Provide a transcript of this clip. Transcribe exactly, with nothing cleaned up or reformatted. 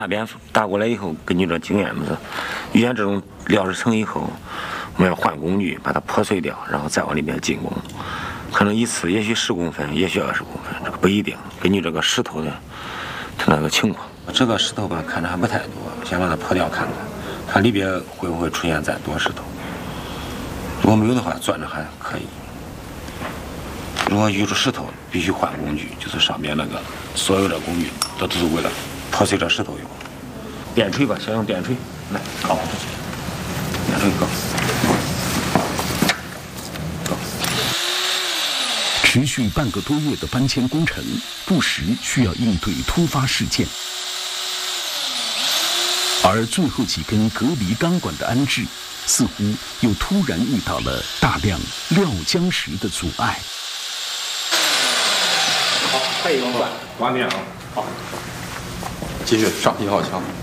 那边打过来以后，根据这经验，我们说遇见这种料石层以后，我们要换工具把它破碎掉，然后再往里面进攻。可能一次也许十公分，也许二十公分，这个不一定，根据这个石头的它那个情况。这个石头吧，看着还不太多，先把它破掉看看，看里边会不会出现再多石头。如果没有的话，钻着还可以。如果遇着石头，必须换工具，就是上面那个所有的工具都都是为了破碎这石头用。电锤吧，先用电锤来搞，电锤搞。 持续半个多月的搬迁工程，不时需要应对突发事件，而最后几根隔离钢管的安置，似乎又突然遇到了大量料浆石的阻碍。 好，可以用钻， 完毕啊！ 好， 继续上一号墙。